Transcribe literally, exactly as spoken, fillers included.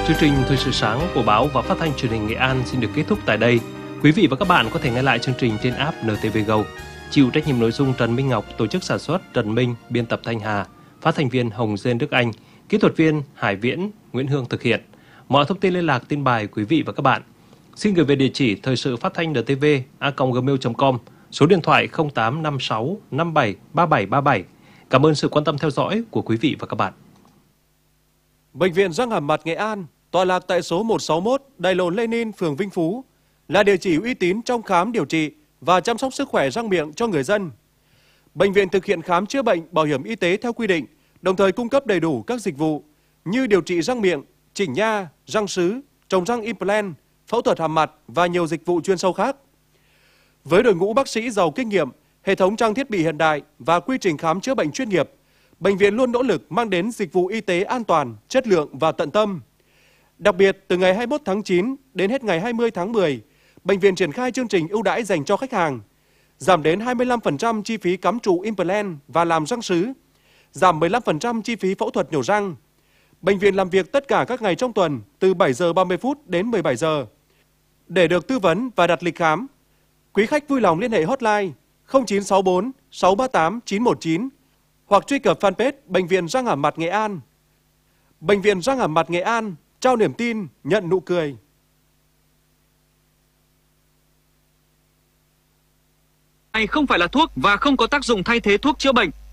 Chương trình Thời sự sáng của báo và phát thanh truyền hình Nghệ An xin được kết thúc tại đây. Quý vị và các bạn có thể nghe lại chương trình trên app en tê vê Go. Chịu trách nhiệm nội dung Trần Minh Ngọc, tổ chức sản xuất Trần Minh, biên tập Thanh Hà, phát thanh viên Hồng Dên Đức Anh, kỹ thuật viên Hải Viễn, Nguyễn Hương thực hiện. Mọi thông tin liên lạc tin bài quý vị và các bạn xin gửi về địa chỉ thời sự phát thanh en tê vê a còng gmail chấm com, số điện thoại không tám năm sáu năm bảy ba bảy ba bảy. Cảm ơn sự quan tâm theo dõi của quý vị và các bạn. Bệnh viện răng hàm mặt Nghệ An tọa lạc tại số một sáu mốt Đại lộ Lenin, phường Vinh Phú, là địa chỉ uy tín trong khám điều trị và chăm sóc sức khỏe răng miệng cho người dân. Bệnh viện thực hiện khám chữa bệnh bảo hiểm y tế theo quy định, đồng thời cung cấp đầy đủ các dịch vụ như điều trị răng miệng, chỉnh nha, răng sứ, trồng răng implant, phẫu thuật hàm mặt và nhiều dịch vụ chuyên sâu khác. Với đội ngũ bác sĩ giàu kinh nghiệm, hệ thống trang thiết bị hiện đại và quy trình khám chữa bệnh chuyên nghiệp, bệnh viện luôn nỗ lực mang đến dịch vụ y tế an toàn, chất lượng và tận tâm. Đặc biệt, từ ngày hai mươi mốt tháng chín đến hết ngày hai mươi tháng mười, bệnh viện triển khai chương trình ưu đãi dành cho khách hàng, giảm đến hai mươi lăm phần trăm chi phí cắm trụ implant và làm răng sứ, giảm mười lăm phần trăm chi phí phẫu thuật nhổ răng. Bệnh viện làm việc tất cả các ngày trong tuần từ bảy giờ ba mươi phút đến mười bảy giờ. Để được tư vấn và đặt lịch khám, quý khách vui lòng liên hệ hotline không chín sáu bốn sáu ba tám chín một chín hoặc truy cập fanpage Bệnh viện răng hàm mặt Nghệ An. Bệnh viện răng hàm mặt Nghệ An, trao niềm tin, nhận nụ cười. Này không phải là thuốc và không có tác dụng thay thế thuốc chữa bệnh.